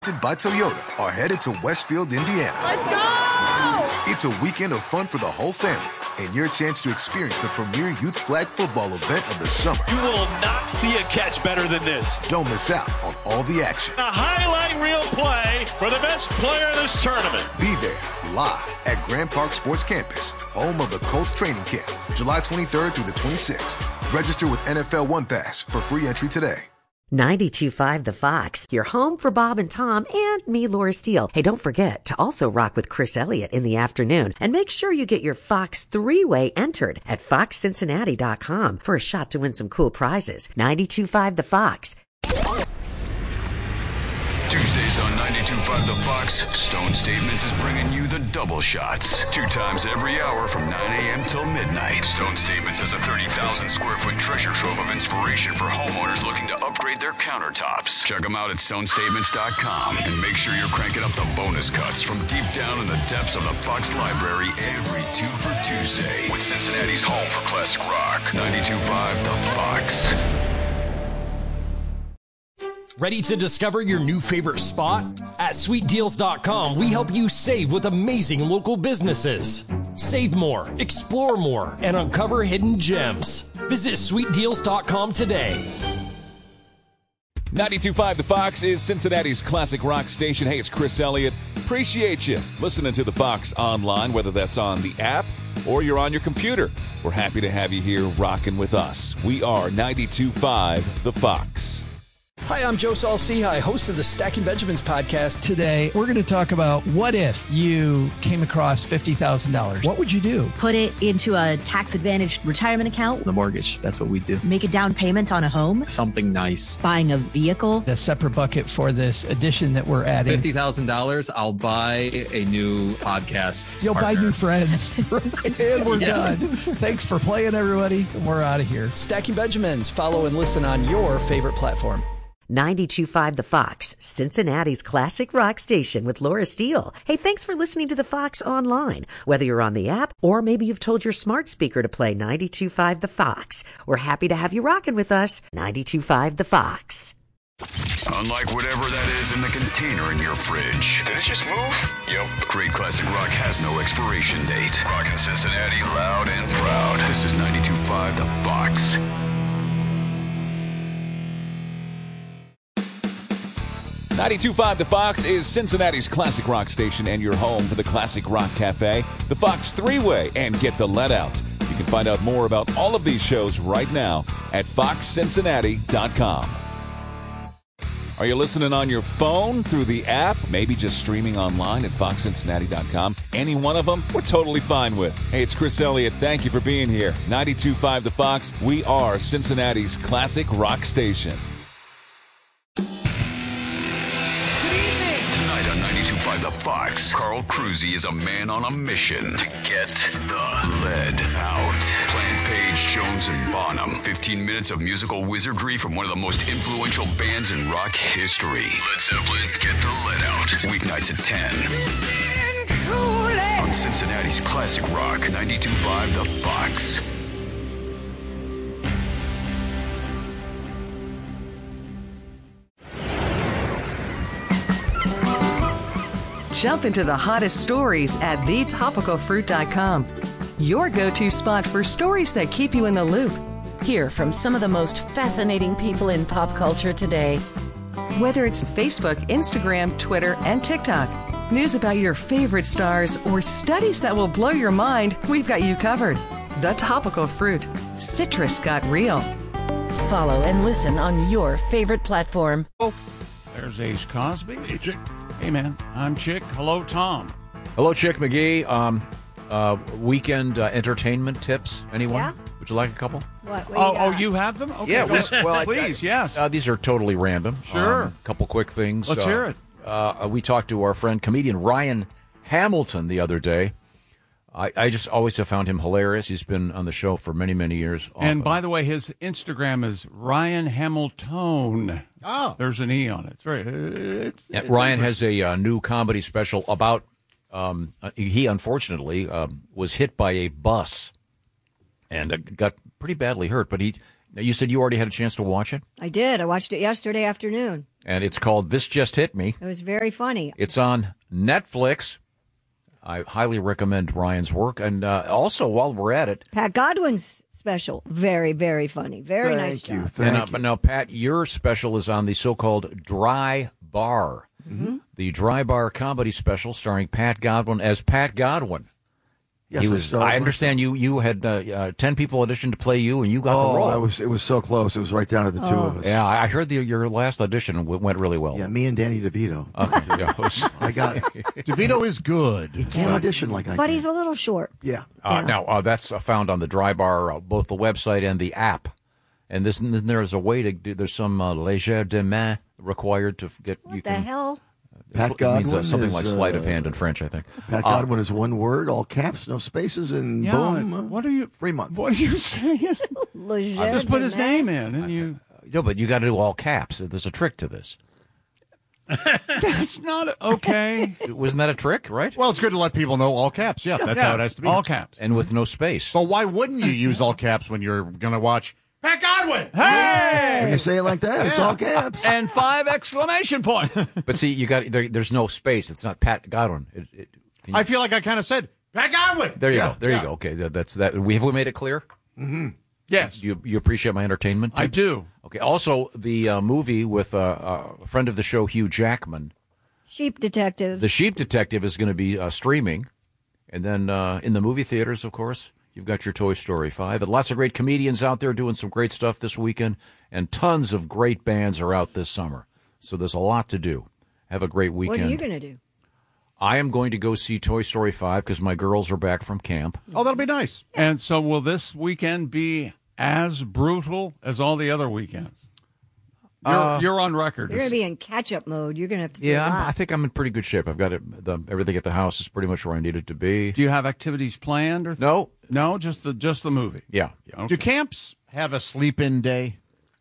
by Toyota are headed to Westfield, Indiana. Let's go! It's a weekend of fun for the whole family and your chance to experience the premier youth flag football event of the summer. You will not see a catch better than this. Don't miss out on all the action. A highlight reel play for the best player in this tournament. Be there live at Grand Park Sports Campus, home of the Colts training camp, July 23rd through the 26th. Register with NFL One Pass for free entry today. 92.5 The Fox, your home for Bob and Tom and me, Laura Steele. Hey, don't forget to also rock with Chris Elliott in the afternoon. And make sure you get your Fox three-way entered at foxcincinnati.com for a shot to win some cool prizes. 92.5 The Fox. Tuesdays on 92.5 The Fox, Stone Statements is bringing you the double shots. 2 times every hour from 9 a.m. till midnight. Stone Statements is a 30,000 square foot treasure trove of inspiration for homeowners looking to upgrade their countertops. Check them out at stonestatements.com and make sure you're cranking up the bonus cuts from deep down in the depths of the Fox library every 2 for Tuesday with Cincinnati's home for classic rock. 92.5 The Fox. Ready to discover your new favorite spot? At sweetdeals.com, we help you save with amazing local businesses. Save more, explore more, and uncover hidden gems. Visit sweetdeals.com today. 92.5 The Fox is Cincinnati's classic rock station. Hey, it's Chris Elliott. Appreciate you listening to The Fox online, whether that's on the app or you're on your computer. We're happy to have you here rocking with us. We are 92.5 The Fox. Hi, I'm Joe Saul-Sehy, host of the Stacking Benjamins podcast. Today, we're going to talk about what if you came across $50,000. What would you do? Put it into a tax-advantaged retirement account. The mortgage, that's what we do. Make a down payment on a home. Something nice. Buying a vehicle. A separate bucket for this addition that we're adding. $50,000, I'll buy a new podcast. You'll partner. buy new friends. And we're done. Thanks for playing, everybody. And we're out of here. Stacking Benjamins. Follow and listen on your favorite platform. 92.5 The Fox, Cincinnati's classic rock station with Laura Steele. Hey, thanks for listening to The Fox online. Whether you're on the app or maybe you've told your smart speaker to play 92.5 The Fox. We're happy to have you rocking with us. 92.5 The Fox. Unlike whatever that is in the container in your fridge. Did it just move? Yep. Great classic rock has no expiration date. Rockin' Cincinnati loud and proud. This is 92.5 The Fox. 92.5 The Fox is Cincinnati's classic rock station and your home for the Classic Rock Cafe, the Fox Three-Way, and Get the Let Out. You can find out more about all of these shows right now at foxcincinnati.com. Are you listening on your phone, through the app, maybe just streaming online at foxcincinnati.com? Any one of them, we're totally fine with. Hey, it's Chris Elliott. Thank you for being here. 92.5 The Fox, we are Cincinnati's classic rock station. By the Fox, Carl Cruzy is a man on a mission to get the lead out. Plant Page, Jones, and Bonham. 15 minutes of musical wizardry from one of the most influential bands in rock history. Led Zeppelin, Get the Lead Out. Weeknights at 10. On Cincinnati's classic rock, 92.5 The Fox. Jump into the hottest stories at thetopicalfruit.com. Your go-to spot for stories that keep you in the loop. Hear from some of the most fascinating people in pop culture today. Whether it's Facebook, Instagram, Twitter, and TikTok, news about your favorite stars, or studies that will blow your mind, we've got you covered. The Topical Fruit. Citrus got real. Follow and listen on your favorite platform. Oh, there's Ace Cosby. Hey, Chick. Hey, man. I'm Chick. Hello, Tom. Hello, Chick McGee. Weekend entertainment tips. Anyone? Yeah? Would you like a couple? What you have them? Okay, yeah. well, please, yes. These are totally random. Sure. A couple quick things. Let's hear it. We talked to our friend, comedian Ryan Hamilton, the other day. I just always have found him hilarious. He's been on the show for many, many years. Often. And by the way, his Instagram is Ryan Hamilton. Oh. There's an E on it. It's very. It's Ryan has a new comedy special about. He unfortunately was hit by a bus and got pretty badly hurt. But he Now, you said you already had a chance to watch it, I did. I watched it yesterday afternoon. and it's called This Just Hit Me. It was very funny. It's on Netflix. I highly recommend Ryan's work. And also, while we're at it, Pat Godwin's special, very, very funny. Very nice job. But now, Pat, your special is on the so-called Dry Bar. Mm-hmm. The Dry Bar comedy special starring Pat Godwin as Pat Godwin. Yes, I understand you had 10 people audition to play you, and you got the role. It was so close. It was right down to the two of us. Yeah, I heard your last audition went really well. Yeah, me and Danny DeVito. Okay, yeah. I got it. DeVito is good. He can't audition like I But can. he's a little short. Yeah. Now, that's found on the Dry Bar, both the website and the app. And there's a way to do, there's some léger de main required to get. What the hell? Pat Godwin means something is, like sleight of hand in French, I think. Pat Godwin is one word, all caps, no spaces, and boom. What are you? 3 months. What are you saying? Just put his name in, and you. No, but you got to do all caps. There's a trick to this. That's not okay. Wasn't that a trick, right? Well, it's good to let people know all caps. Yeah, that's how it has to be. All caps. And with no space. So why wouldn't you use all caps when you're going to watch Pat Godwin? Hey! When you say it like that, it's all caps. And 5 exclamation points. But see, you got there's no space. It's not Pat Godwin. I feel like I kind of said Pat Godwin. There you go. There you go. Okay, that's that. Have we made it clear? Mm-hmm. Yes. You appreciate my entertainment? I do. Okay. Also, the movie with a friend of the show, Hugh Jackman, Sheep Detective. The Sheep Detective, is going to be streaming. And then in the movie theaters, of course, you've got your Toy Story 5. And lots of great comedians out there doing some great stuff this weekend. And tons of great bands are out this summer. So there's a lot to do. Have a great weekend. What are you going to do? I am going to go see Toy Story 5 because my girls are back from camp. Oh, that'll be nice. And so will this weekend be as brutal as all the other weekends? You're on record. You're going to be in catch-up mode. You're going to have to do a lot. I think I'm in pretty good shape. I've got everything at the house is pretty much where I need it to be. Do you have activities planned? Or no, just the movie. Yeah. Okay. Do camps have a sleep-in day?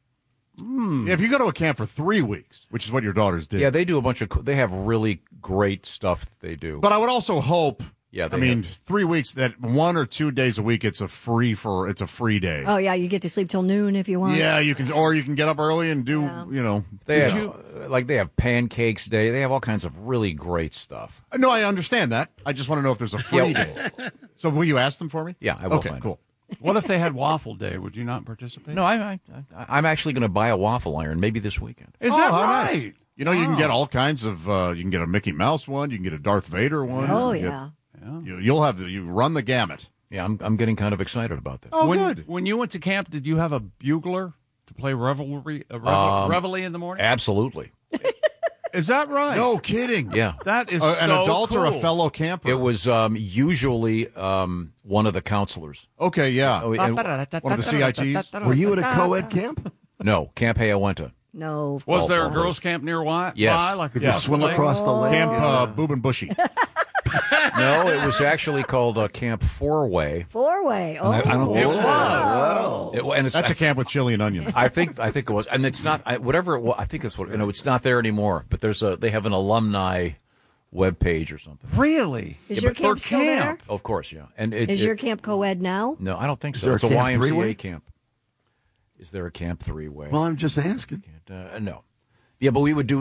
If you go to a camp for 3 weeks, which is what your daughters did. Yeah, they do a bunch of. They have really great stuff that they do. But I would also hope. Yeah, I mean, 3 weeks. That 1 or 2 days a week, it's a free day. Oh yeah, you get to sleep till noon if you want. Yeah, you can get up early and do. They have pancakes day. They have all kinds of really great stuff. No, I understand that. I just want to know if there's a free day. So will you ask them for me? Yeah, I will. Okay, cool. What if they had waffle day? Would you not participate? No, I'm actually going to buy a waffle iron maybe this weekend. Is that nice. right? You know, you can get all kinds of. You can get a Mickey Mouse one. You can get a Darth Vader one. Oh yeah. You run the gamut. Yeah, I'm getting kind of excited about this. Oh, good. When you went to camp, did you have a bugler to play reveille in the morning? Absolutely. Is that right? No kidding. Yeah. That is an so adult cool. or a fellow camper? It was usually one of the counselors. Okay, yeah. Oh, and- One of the CITs? Were you at a co-ed camp? No, Camp Hayawenta. No. Was there a girls' camp nearby? Yes. Could you swim across the lake? Camp Boob and Bushy. No, it was actually called Camp Four-Way. Four-way. Oh, I don't think so. wow. And it's, That's a camp with chili and onions. I think it was, and it's not whatever it was. I think it's what it's not there anymore. But they have an alumni web page or something. Really? Is your camp still there? Of course, yeah. And Is your camp co-ed now? No, I don't think Is so. there It's a a Camp YMCA Three-Way? camp. Is there a Camp Three-Way? Well, I'm just asking. No. Yeah, but we had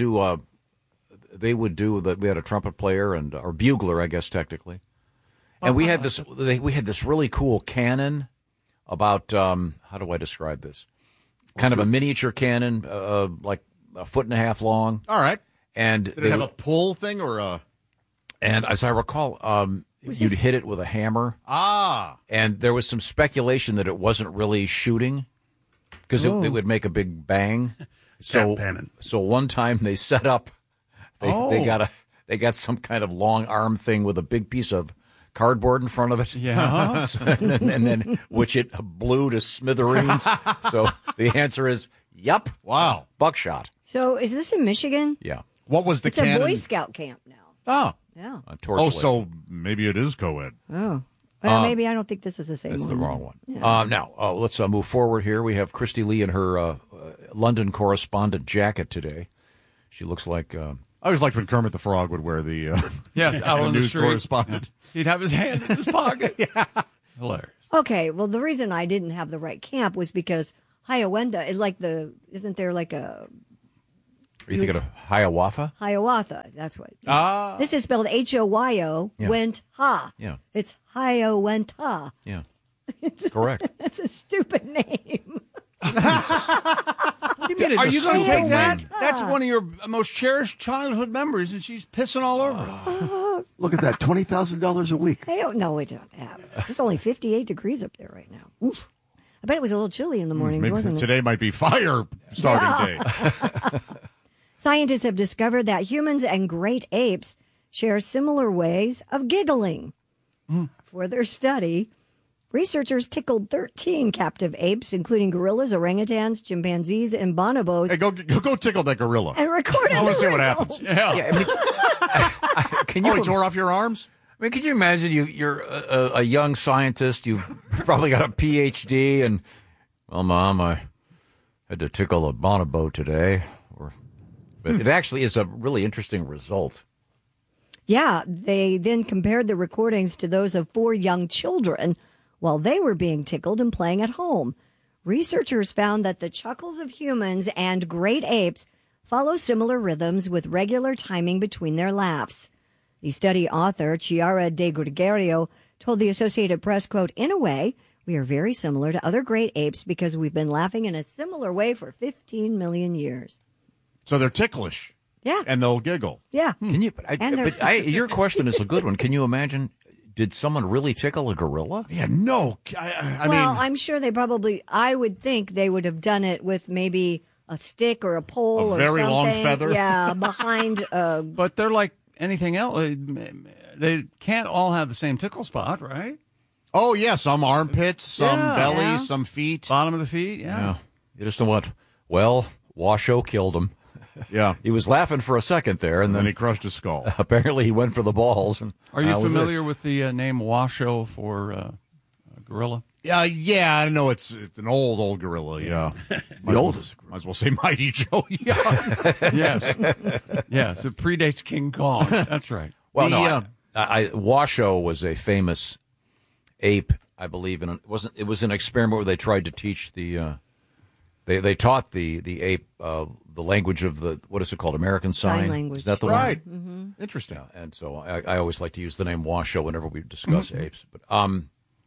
a trumpet player or bugler, I guess technically, and we had this really cool cannon about how do I describe this? Kind of a miniature cannon, like a foot and a half long. All right. And Did it have a pull thing or a? And as I recall, you'd hit it with a hammer. Ah. And there was some speculation that it wasn't really shooting because it would make a big bang. So one time they set up, they got some kind of long arm thing with a big piece of cardboard in front of it. Yeah. and then which it blew to smithereens. So the answer is, yep. Wow. Buckshot. So is this in Michigan? Yeah. What was the It's cannon? a Boy Scout camp now. Oh. Yeah. So maybe it is co-ed. Oh. Well, maybe I don't think this is the same That's one. the wrong one. Yeah. Now, let's move forward here. We have Christy Lee in her London correspondent jacket today. She looks like... I always liked when Kermit the Frog would wear the out on the news street. correspondent. Yeah. He'd have his hand in his pocket. Yeah. Hilarious. Okay, well, the reason I didn't have the right camp was because Hiawatha. Isn't there like a... Are you thinking of Hiawatha? Hiawatha, that's what. Ah. This is spelled H-O-Y-O, Yeah. went ha. Yeah. It's Hiawatha. Yeah. Correct. That's a stupid name. What do you mean? Are you going to take that? That's one of your most cherished childhood memories, and she's pissing all over it. Look at that, $20,000 a week. No, it's not that. It's only 58 degrees up there right now. Oof. I bet it was a little chilly in the mornings, Maybe wasn't it? today might be fire starting day. Scientists have discovered that humans and great apes share similar ways of giggling. For their study, researchers tickled 13 captive apes, including gorillas, orangutans, chimpanzees, and bonobos. Hey, go tickle that gorilla. And recorded I want the to see what results. happens. Can you he tore off your arms? I mean, can you imagine you're a young scientist, you've probably got a PhD, and, well, Mom, I had to tickle a bonobo today. But it actually is a really interesting result. Yeah, they then compared the recordings to those of 4 young children while they were being tickled and playing at home. Researchers found that the chuckles of humans and great apes follow similar rhythms with regular timing between their laughs. The study author, Chiara De Gregorio, told the Associated Press, quote, "In a way, we are very similar to other great apes because we've been laughing in a similar way for 15 million years. So they're ticklish. Yeah. And they'll giggle. Yeah. Can you? Your question is a good one. Can you imagine? Did someone really tickle a gorilla? Yeah, no. I mean, I'm sure they probably, I would think they would have done it with maybe a stick or a pole A or very something. long feather? Yeah, behind. But they're like anything else. They can't all have the same tickle spot, right? Oh, yeah. Some armpits, some belly, Yeah. some feet. Bottom of the feet, yeah. You just know what? Well, Washoe killed him. Yeah. He was laughing for a second there, and then he crushed his skull. Apparently, he went for the balls. And Are you that was it. familiar with the name Washoe for gorilla? Yeah, I know it's an old gorilla. Yeah, The oldest. Might as well say Mighty Joe. Yeah. Yes, it predates King Kong. That's right. Well, no, Washoe was a famous ape, I believe, and it was an experiment where they tried to teach the. They taught the ape the language of the, what is it called, American Sign language. Is that the Right. one? Mm-hmm. Interesting. Yeah, and so I always like to use the name Washoe whenever we discuss apes. But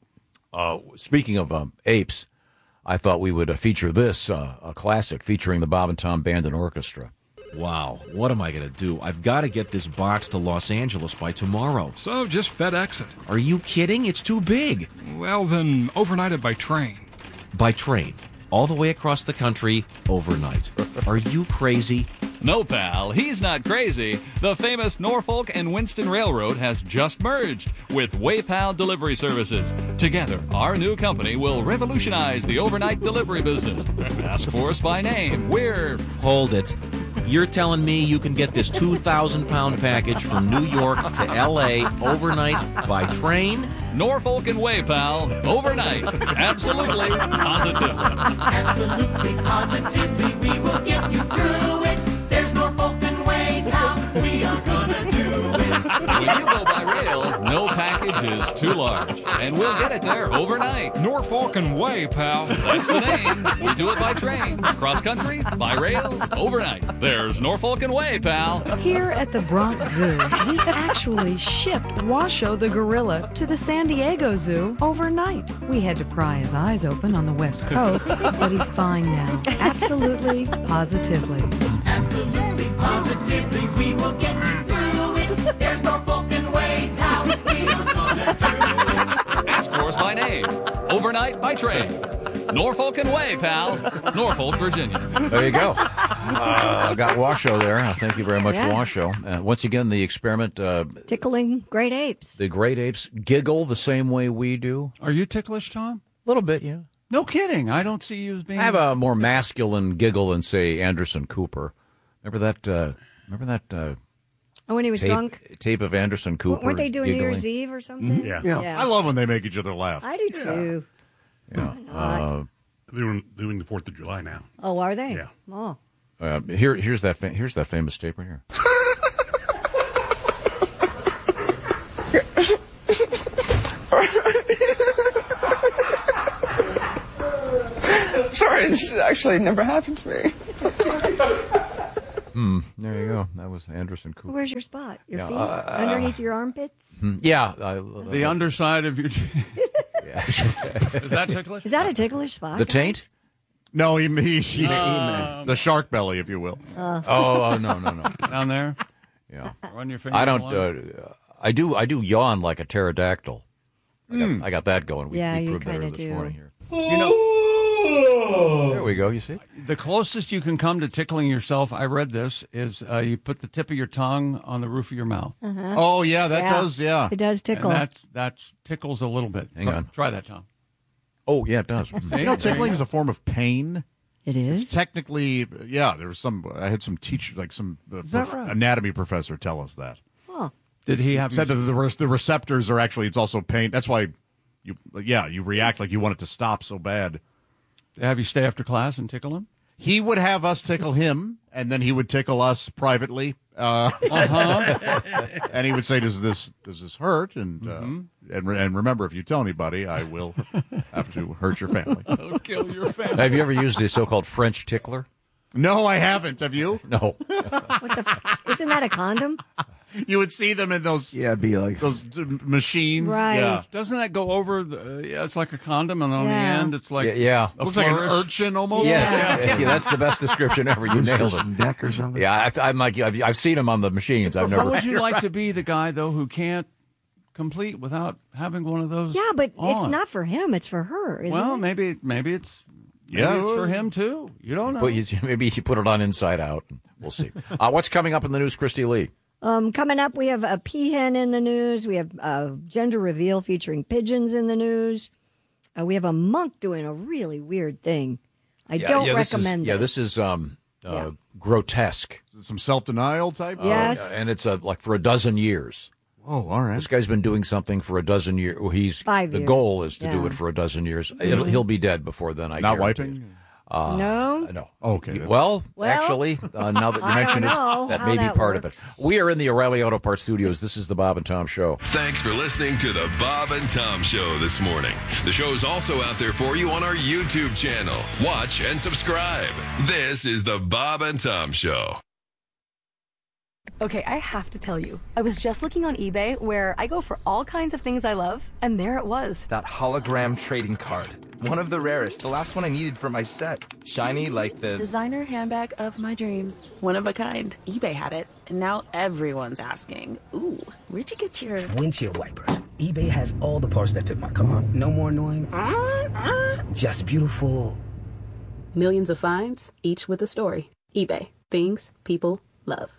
speaking of apes, I thought we would feature this, a classic featuring the Bob and Tom Band and Orchestra. Wow, what am I going to do? I've got to get this box to Los Angeles by tomorrow. So just FedEx it. Are you kidding? It's too big. Well, then overnight it by train. By train. All the way across the country, overnight. Are you crazy? No, pal, he's not crazy. The famous Norfolk and Winston Railroad has just merged with WayPal Delivery Services. Together, our new company will revolutionize the overnight delivery business. Ask for us by name. We're... Hold it. You're telling me you can get this 2,000-pound package from New York to L.A. overnight by train? Norfolk and WayPal, overnight. Absolutely, positively. Absolutely, positively, we will get you through it. There's Norfolk and WayPal, we are gonna do it. When you go by rail, no package is too large, and we'll get it there overnight. Norfolk and Way, pal. That's the name. We do it by train, cross country, by rail, overnight. There's Norfolk and Way, pal. Here at the Bronx Zoo, we actually shipped Washoe the gorilla to the San Diego Zoo overnight. We had to pry his eyes open on the West Coast, but he's fine now. Absolutely, positively. Absolutely, positively, we will get you through it. There's Norfolk and WayPal, we are gonna do it. Ask for us by name, overnight by train. Norfolk and Way, pal. Norfolk, Virginia. There you go. Got Washoe there. Thank you very much, Yeah. Washoe. Once again, the experiment. Tickling great apes. The great apes giggle the same way we do. Are you ticklish, Tom? A little bit, yeah. No kidding. I don't see you as being... I have a more masculine giggle than, say, Anderson Cooper. Remember that Oh, when he was drunk? tape of Anderson Cooper? Weren't they doing New giggling? Year's Eve or something? Yeah. I love when they make each other laugh. I do too. Yeah. They're doing the 4th of July now. Oh, are they? Yeah. Oh. Here's that famous tape right here. Sorry, this actually never happened to me. There you go. That was Anderson Cooper. Where's your spot? Your feet? Underneath your armpits? Yeah. The underside of your... Is that ticklish? Is that a ticklish spot? The taint? No, he the shark belly, if you will. No. Down there? Yeah. Run your finger. I don't. I do yawn like a pterodactyl. I got that going. We you proved kind better of this do. morning here. You know, there we go. You see, the closest you can come to tickling yourself, I read this, is you put the tip of your tongue on the roof of your mouth. Uh-huh. Oh, yeah, that does, yeah. It does tickle. And that tickles a little bit. Hang on. Try that, Tom. Oh, yeah, it does. You know, tickling is a form of pain. It is? It's technically, there was I had some teacher, like some anatomy professor tell us that. Huh. Did he have said that the receptors are actually, it's also pain. That's why you react like you want it to stop so bad. Have you stay after class and tickle him? He would have us tickle him, and then he would tickle us privately. And he would say, "Does this hurt?" And remember, if you tell anybody, I will have to hurt your family. I'll kill your family. Have you ever used the so-called French tickler? No, I haven't. Have you? No. Isn't that a condom? You would see them in those be like those machines. Right. Yeah. Doesn't that go over? It's like a condom, and on the end, it's like looks like an urchin almost. Yes. Yeah, that's the best description ever. You nailed it. Neck or something. Yeah, I'm like I've seen them on the machines. I've never. How would you like to be the guy though who can't complete without having one of those? Yeah, but on? it's not for him. It's for her. Isn't Well, it? maybe it's for him too. You don't know. But maybe you put it on inside out. We'll see. What's coming up in the news, Christy Lee? Coming up, we have a peahen in the news. We have a gender reveal featuring pigeons in the news. We have a monk doing a really weird thing. I don't recommend this. This is grotesque. Some self-denial type? Yes. And it's like for a dozen years. Oh, all right. This guy's been doing something for a dozen years. 5 years. The goal is to do it for a dozen years. He'll be dead before then, I Not guarantee wiping? No. No. Okay. Well, actually, now that you mention it, that may be part of it. We are in the O'Reilly Auto Parts studios. This is the Bob and Tom Show. Thanks for listening to the Bob and Tom Show this morning. The show's also out there for you on our YouTube channel. Watch and subscribe. This is the Bob and Tom Show. Okay, I have to tell you, I was just looking on eBay where I go for all kinds of things I love, and there it was. That hologram trading card. One of the rarest. The last one I needed for my set. Shiny like the... designer handbag of my dreams. One of a kind. eBay had it, and now everyone's asking, ooh, where'd you get your... windshield wipers. eBay has all the parts that fit my car. No more annoying. Just beautiful. Millions of finds, each with a story. eBay. Things people love.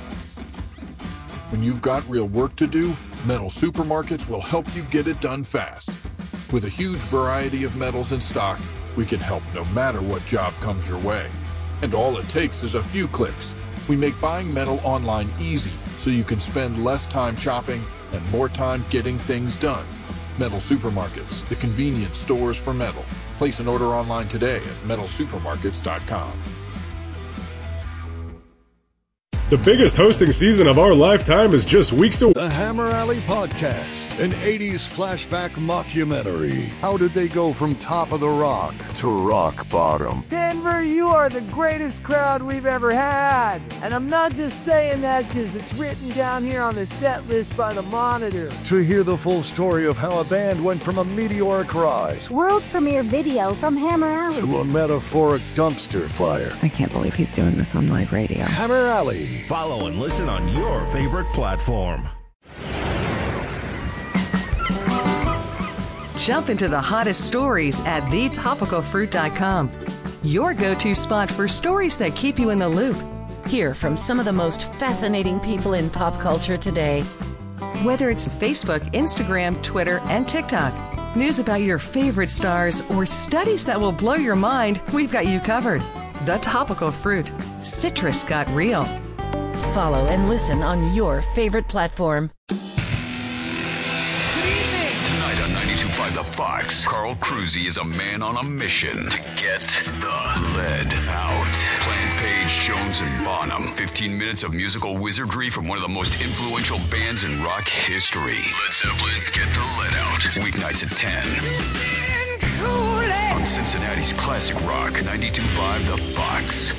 When you've got real work to do, Metal Supermarkets will help you get it done fast. With a huge variety of metals in stock, we can help no matter what job comes your way. And all it takes is a few clicks. We make buying metal online easy, so you can spend less time shopping and more time getting things done. Metal Supermarkets, the convenience stores for metal. Place an order online today at metalsupermarkets.com. The biggest hosting season of our lifetime is just weeks away. The Hammer Alley Podcast, an 80s flashback mockumentary. How did they go from top of the rock to rock bottom? Denver, you are the greatest crowd we've ever had. And I'm not just saying that because it's written down here on the set list by the Monitor. To hear the full story of how a band went from a meteoric rise world premiere video from Hammer Alley to a metaphoric dumpster fire. I can't believe he's doing this on live radio. Hammer Alley. Follow and listen on your favorite platform. Jump into the hottest stories at thetopicalfruit.com. Your go-to spot for stories that keep you in the loop. Hear from some of the most fascinating people in pop culture today. Whether it's Facebook, Instagram, Twitter, and TikTok, news about your favorite stars, or studies that will blow your mind, we've got you covered. The Topical Fruit. Citrus got real. Follow and listen on your favorite platform. Tonight on 92.5 The Fox, Carl Cruzy is a man on a mission to get the lead out. Plant Page, Jones, and Bonham. 15 minutes of musical wizardry from one of the most influential bands in rock history. Led Zeppelin, Get the Lead Out. Weeknights at 10. on Cincinnati's classic rock, 92.5 The Fox.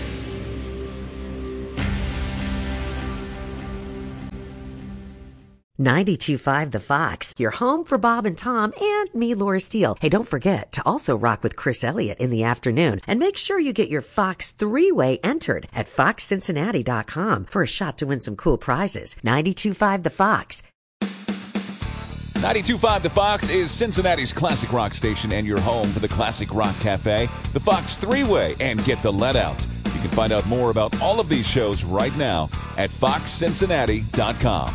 .92.5 The Fox, your home for Bob and Tom and me, Laura Steele. Hey, don't forget to also rock with Chris Elliott in the afternoon. And make sure you get your Fox 3-way entered at foxcincinnati.com for a shot to win some cool prizes. .92.5 The Fox. 92.5 The Fox is Cincinnati's classic rock station and your home for the Classic Rock Cafe, the Fox 3-way, and Get the Let Out. You can find out more about all of these shows right now at foxcincinnati.com.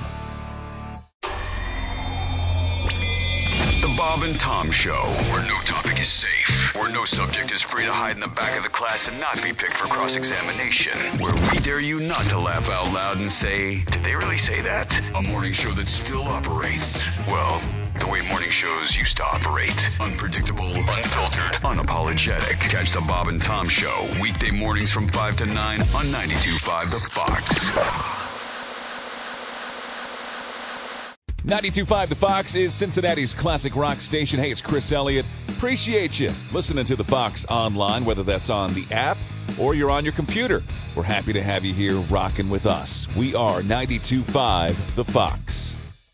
The Bob and Tom Show, where no topic is safe, where no subject is free to hide in the back of the class and not be picked for cross-examination, where we dare you not to laugh out loud and say, did they really say that? A morning show that still operates, well, the way morning shows used to operate. Unpredictable, unfiltered, unapologetic. Catch the Bob and Tom Show, weekday mornings from 5 to 9 on 92.5 The Fox. 92.5 The Fox is Cincinnati's classic rock station. Hey, it's Chris Elliott. Appreciate you listening to The Fox online, whether that's on the app or you're on your computer. We're happy to have you here rocking with us. We are 92.5 The Fox.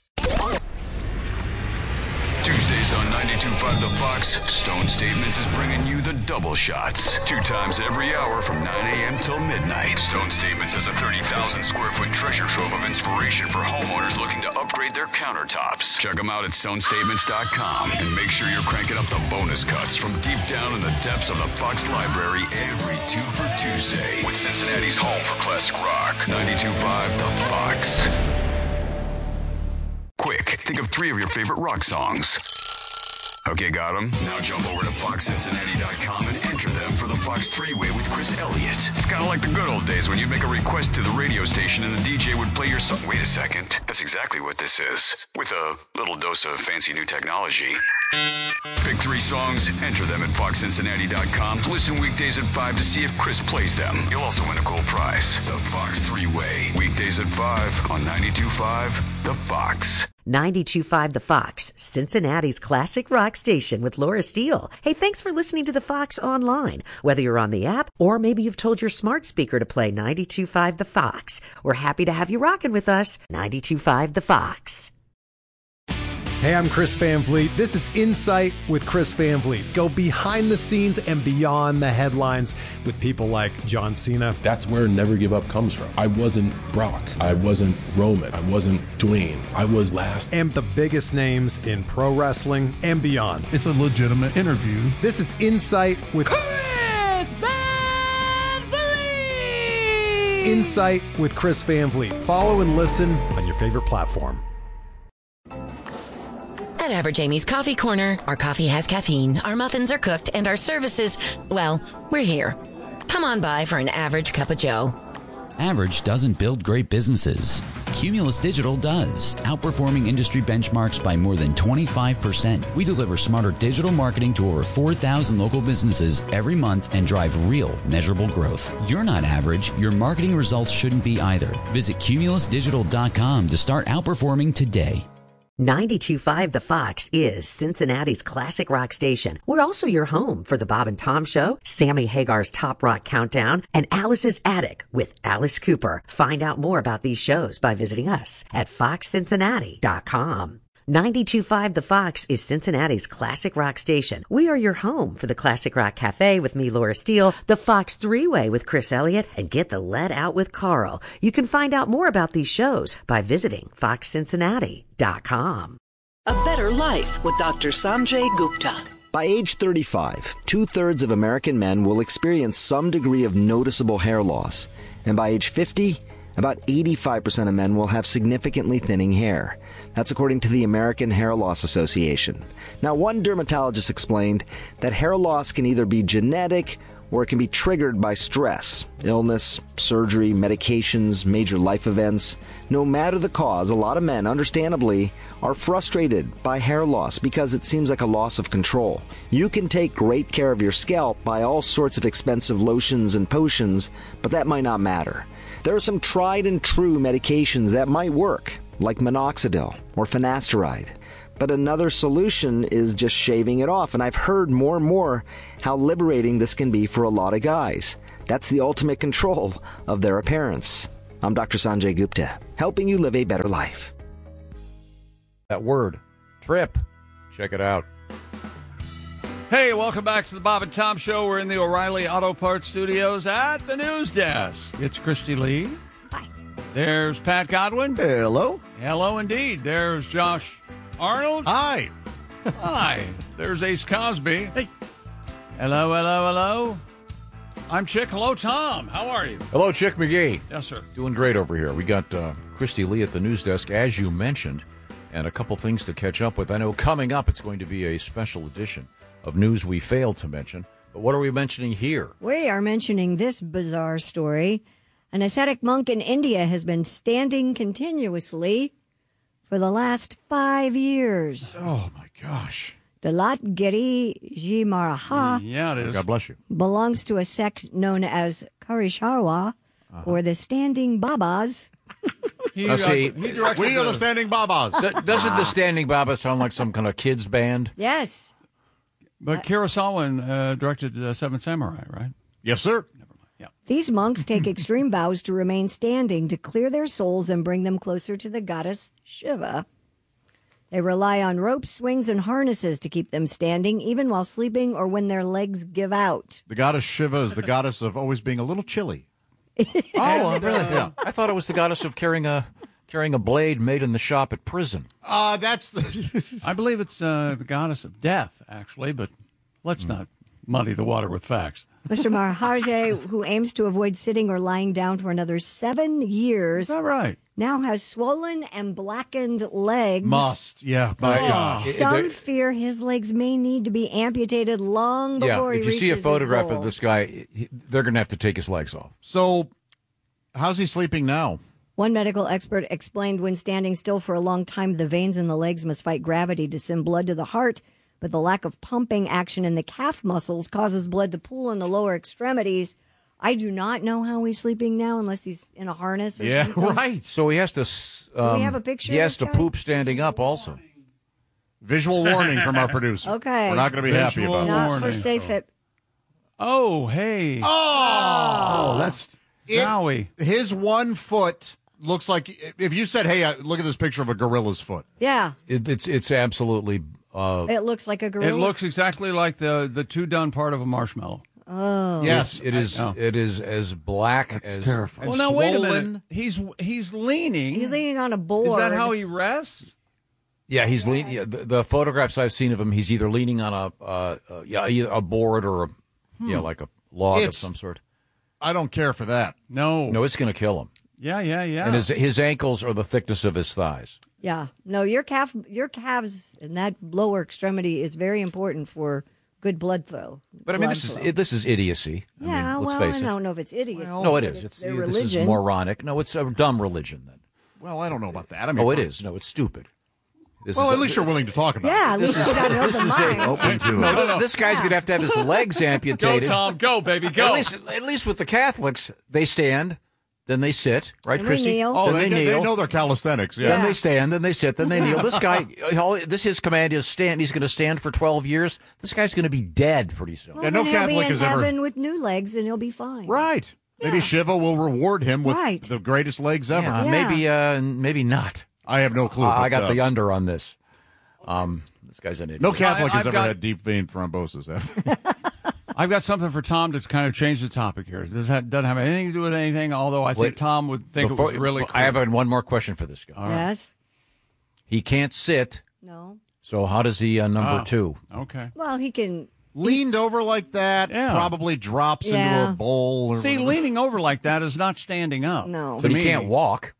Tuesdays on 92.5 The Fox, Stone Statements is bringing you the double shots. 2 times every hour from 9 a.m. till midnight. Stone Statements is a 30,000 square foot treasure trove of inspiration for homeowners looking to upgrade their countertops. Check them out at stonestatements.com and make sure you're cranking up the bonus cuts from deep down in the depths of the Fox Library every 2 for Tuesday with Cincinnati's home for classic rock. 92.5 The Fox. Quick, think of 3 of your favorite rock songs. Okay, got them? Now jump over to foxcincinnati.com and enter them for the Fox 3-way with Chris Elliott. It's kind of like the good old days when you'd make a request to the radio station and the DJ would play your song. Wait a second. That's exactly what this is. With a little dose of fancy new technology. Pick 3 songs, enter them at foxcincinnati.com. Listen weekdays at 5 to see if Chris plays them. You'll also win a cool prize. The Fox 3-way. Weekdays at 5 on 92.5 The Fox. 92.5 The Fox, Cincinnati's classic rock station with Laura Steele. Hey, thanks for listening to The Fox online. Whether you're on the app or maybe you've told your smart speaker to play 92.5 The Fox. We're happy to have you rocking with us. 92.5 The Fox. Hey, I'm Chris Van Vliet. This is Insight with Chris Van Vliet. Go behind the scenes and beyond the headlines with people like John Cena. That's where Never Give Up comes from. I wasn't Brock. I wasn't Roman. I wasn't Dwayne. I was last. And the biggest names in pro wrestling and beyond. It's a legitimate interview. This is Insight with Chris Van Vliet. Insight with Chris Van Vliet. Follow and listen on your favorite platform. At Average Amy's Coffee Corner, our coffee has caffeine, our muffins are cooked, and our services, well, we're here. Come on by for an average cup of joe. Average doesn't build great businesses. Cumulus Digital does, outperforming industry benchmarks by more than 25%. We deliver smarter digital marketing to over 4,000 local businesses every month and drive real, measurable growth. You're not average. Your marketing results shouldn't be either. Visit cumulusdigital.com to start outperforming today. 92.5 The Fox is Cincinnati's classic rock station. We're also your home for the Bob and Tom Show, Sammy Hagar's Top Rock Countdown, and Alice's Attic with Alice Cooper. Find out more about these shows by visiting us at foxcincinnati.com. 92.5 The Fox is Cincinnati's classic rock station. We are your home for the Classic Rock Cafe with me, Laura Steele, the Fox 3-way with Chris Elliott, and Get the Let Out with Carl. You can find out more about these shows by visiting foxcincinnati.com. A Better Life with Dr. Sanjay Gupta. By age 35, 2/3 of American men will experience some degree of noticeable hair loss. And by age 50, about 85% of men will have significantly thinning hair. That's according to the American Hair Loss Association. Now, one dermatologist explained that hair loss can either be genetic or it can be triggered by stress, illness, surgery, medications, major life events. No matter the cause, a lot of men, understandably, are frustrated by hair loss because it seems like a loss of control. You can take great care of your scalp by all sorts of expensive lotions and potions, but that might not matter. There are some tried and true medications that might work, like minoxidil or finasteride. But another solution is just shaving it off. And I've heard more and more how liberating this can be for a lot of guys. That's the ultimate control of their appearance. I'm Dr. Sanjay Gupta, helping you live a better life. That word, trip. Check it out. Hey, welcome back to the Bob and Tom Show. We're in the O'Reilly Auto Parts Studios at the news desk. It's Christy Lee. Hi. There's Pat Godwin. Hello. Hello, indeed. There's Josh Arnold. Hi. Hi. There's Ace Cosby. Hey. Hello, hello, hello. I'm Chick. Hello, Tom. How are you? Hello, Chick McGee. Yes, sir. Doing great over here. We got Christy Lee at the news desk, as you mentioned, and a couple things to catch up with. I know coming up it's going to be a special edition of news we failed to mention. But what are we mentioning here? We are mentioning this bizarre story. An ascetic monk in India has been standing continuously for the last 5 years. Oh, my gosh. Dalat Giri Ji Maraha Yeah, it is. God bless you. belongs to a sect known as Karisharwa, or the Standing Babas. See, We are the Standing Babas. Doesn't the Standing Baba sound like some kind of kids band? Yes. But Kurosawa directed Seven Samurai, right? Yes, sir. These monks take extreme vows to remain standing to clear their souls and bring them closer to the goddess Shiva. They rely on ropes, swings, and harnesses to keep them standing, even while sleeping or when their legs give out. The goddess Shiva is the goddess of always being a little chilly. Oh, really? Yeah. I thought it was the goddess of carrying a blade made in the shop at prison. That's the. I believe it's the goddess of death, actually, but let's not muddy the water with facts. Mr. Maharaj, who aims to avoid sitting or lying down for another 7 years, All right. now has swollen and blackened legs. Yeah. My gosh. Some fear his legs may need to be amputated long before he if reaches you see a his photograph goal. of this guy, they're going to have to take his legs off. So, how's he sleeping now? One medical expert explained when standing still for a long time, the veins in the legs must fight gravity to send blood to the heart, but the lack of pumping action in the calf muscles causes blood to pool in the lower extremities. I do not know how he's sleeping now unless he's in a harness or something. Right. So he has to. Do we have a picture He has to of this guy? poop standing up also. Visual warning from our producer. Okay. We're not going to be happy about Not that. for safe hip. Oh, hey. Oh, that's Zowie. His 1 foot looks like if you said, "Hey, look at this picture of a gorilla's foot." Yeah. It's absolutely. It looks like a gorilla. It looks exactly like the two-done part of a marshmallow. Oh. Yes, it is. It is as black as terrifying. Well, now wait a minute. He's leaning. He's leaning on a board. Is that how he rests? Yeah, he's leaning. Yeah, the photographs I've seen of him, he's either leaning on either a board or like a log of some sort. I don't care for that. No, it's going to kill him. Yeah. And his ankles are the thickness of his thighs. Yeah. No, your calves and that lower extremity is very important for good blood flow. But I mean, this is idiocy. Yeah, let's face it. I don't know if it's idiocy. No, it is. It's This their is religion. moronic. No, it's a dumb religion then. Well, I don't know about that. I mean, it is. No, it's stupid. At least you're willing to talk about it. Yeah, at least you got an open mind. Open to it. No, this guy's going to have his legs amputated. Go, Tom. Go, baby. Go. At least with the Catholics, they stand, then they sit, right, And they Christy? kneel. Oh, Then they kneel. know their calisthenics. Yeah. Then they stand, then they sit, then they kneel. This guy, his command is stand. He's going to stand for 12 years. This guy's going to be dead pretty soon. Well, Yeah, no then he'll Catholic be in has ever- heaven with new legs, and he'll be fine. Right. Maybe Shiva will reward him with Right. the greatest legs ever. Yeah. Maybe not. I have no clue. I but, got the under on this. This guy's an idiot. No Catholic has I've ever got- had deep vein thrombosis. Ever. I've got something for Tom to kind of change the topic here. Doesn't have anything to do with anything, although I think Wait, Tom would think it was really I have one more question for this guy. All right. Yes? He can't sit, No. so how does he number two? Okay. Well, he can... Leaned over like that, probably drops into Yeah. a bowl. Or See, whatever. leaning over like that is not standing up. No. But he can't walk,